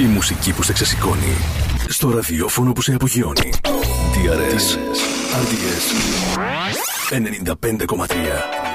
Η μουσική που σε ξεσηκώνει. Στο ραδιόφωνο που σε απογειώνει. TRS RDS 95,3.